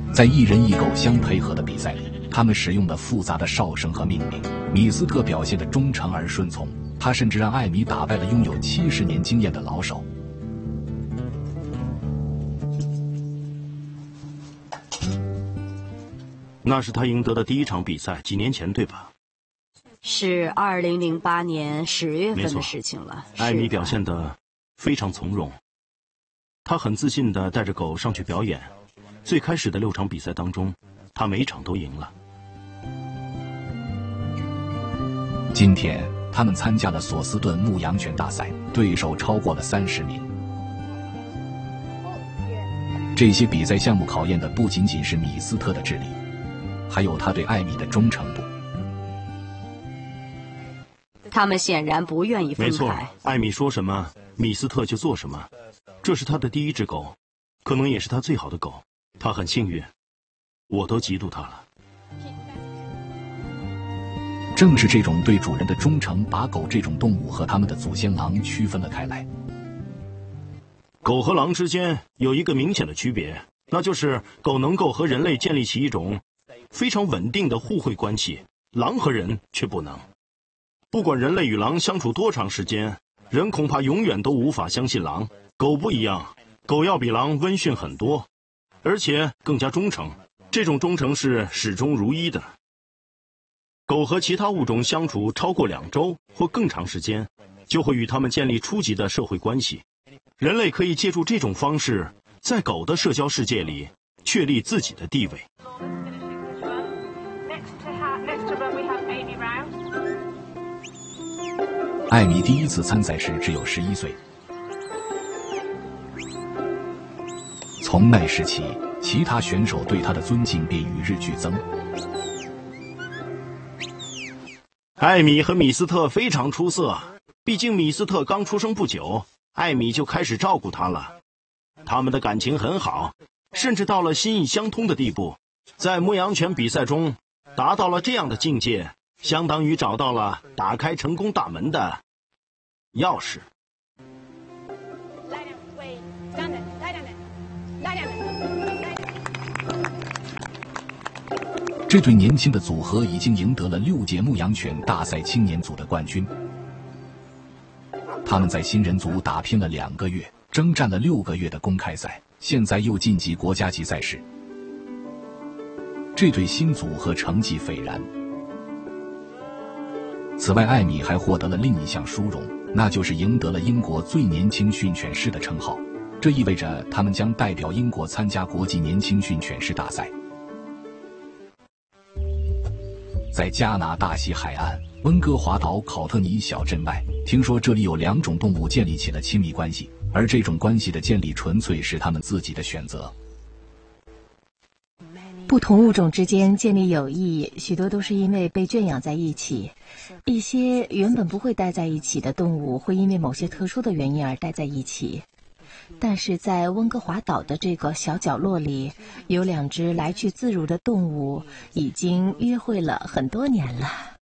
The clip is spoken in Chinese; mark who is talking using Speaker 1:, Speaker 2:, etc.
Speaker 1: 在一人一狗相配合的比赛里，他们使用了复杂的哨声和命令。米斯特表现得忠诚而顺从，他甚至让艾米打败了拥有70年经验的老手。
Speaker 2: 那是他赢得的第一场比赛，几年前对吧？
Speaker 3: 是2008年10月份的事情了。
Speaker 2: 艾米表现得非常从容，他很自信地带着狗上去表演。最开始的6场比赛当中，他每场都赢了。
Speaker 1: 今天他们参加了索斯顿牧羊犬大赛，对手超过了30名。这些比赛项目考验的不仅仅是米斯特的智力，还有他对艾米的忠诚度。
Speaker 3: 他们显然不愿意分开。
Speaker 2: 没错，艾米说什么，米斯特就做什么。这是他的第一只狗，可能也是他最好的狗。他很幸运，我都嫉妒他了。
Speaker 1: 正是这种对主人的忠诚，把狗这种动物和他们的祖先狼区分了开来。
Speaker 2: 狗和狼之间有一个明显的区别，那就是狗能够和人类建立起一种非常稳定的互惠关系，狼和人却不能。不管人类与狼相处多长时间，人恐怕永远都无法相信狼。狗不一样，狗要比狼温驯很多，而且更加忠诚，这种忠诚是始终如一的。狗和其他物种相处超过2周或更长时间，就会与它们建立初级的社会关系。人类可以借助这种方式，在狗的社交世界里确立自己的地位。
Speaker 1: 艾米第一次参赛时只有11岁。从那时起，其他选手对他的尊敬便与日俱增。
Speaker 2: 艾米和米斯特非常出色，毕竟米斯特刚出生不久，艾米就开始照顾他了。他们的感情很好，甚至到了心意相通的地步。在牧羊犬比赛中达到了这样的境界，相当于找到了打开成功大门的钥匙。
Speaker 1: 这对年轻的组合已经赢得了6届牧羊犬大赛青年组的冠军。他们在新人组打拼了2个月，征战了6个月的公开赛，现在又晋级国家级赛事。这对新组合成绩斐然。此外，艾米还获得了另一项殊荣，那就是赢得了英国最年轻训犬师的称号。这意味着他们将代表英国参加国际年轻训犬师大赛。在加拿大西海岸温哥华岛考特尼小镇外，听说这里有2种动物建立起了亲密关系，而这种关系的建立纯粹是他们自己的选择。
Speaker 4: 不同物种之间建立友谊，许多都是因为被圈养在一起。一些原本不会待在一起的动物，会因为某些特殊的原因而待在一起。但是在温哥华岛的这个小角落里，有2只来去自如的动物，已经约会了很多年了。